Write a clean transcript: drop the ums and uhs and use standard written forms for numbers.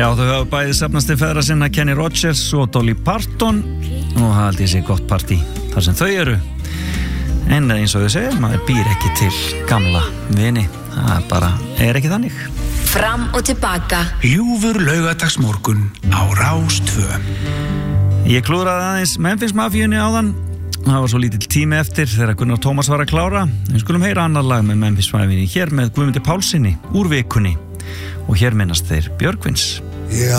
Já, þau hafa bæði safnast til feðra sinna Kenny Rogers og Dolly Parton og það haldið sér gott partí þar sem þau eru. En eins og þau segja, maður býr ekki til gamla vini. Það bara ekki þannig. Fram og tilbaka. Ljúfur laugardagsmorgun á Rás 2. Ég klúðraði aðeins Memphis Mafíunni áðan. Það var svo lítill tími eftir þegar Gunnar Tómas var að klára. Við skulum heyra annar lag með Memphis Mafíunni hér með Guðmundi Pálssyni úr Vikunni. Og hér minnast þeir Björgvins. Ég